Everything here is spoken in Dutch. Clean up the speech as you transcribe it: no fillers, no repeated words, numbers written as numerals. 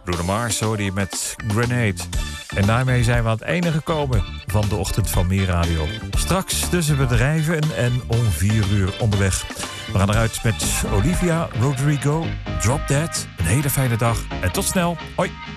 Bruno Mars hoorde je met Grenade. En daarmee zijn we aan het einde gekomen van de Ochtend van Meer Radio. Straks tussen bedrijven en om 4 uur onderweg. We gaan eruit met Olivia Rodrigo, Drop Dead. Een hele fijne dag en tot snel. Hoi.